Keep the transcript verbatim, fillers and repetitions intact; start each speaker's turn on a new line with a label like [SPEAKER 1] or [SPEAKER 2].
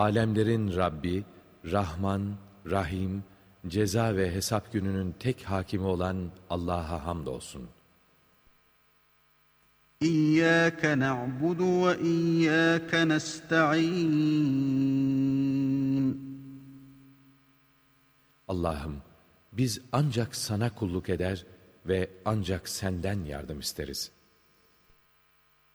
[SPEAKER 1] Alemlerin Rabbi, Rahman, Rahim, ceza ve hesap gününün tek hakimi olan Allah'a hamdolsun.
[SPEAKER 2] İyyâke na'budu ve iyyâke nesta'in.
[SPEAKER 1] Allah'ım, biz ancak sana kulluk eder ve ancak senden yardım isteriz.